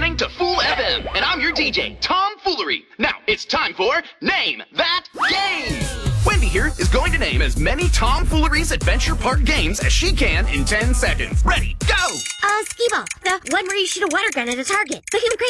listening to Fool FM, and I'm your DJ, Tom Foolery. Now, it's time for Name That Game. Wendy here is going to name as many Tom Foolery's Adventure Park games as she can in 10 seconds. Ready, go! Skee-Ball, the one where you shoot a water gun at a target. The Human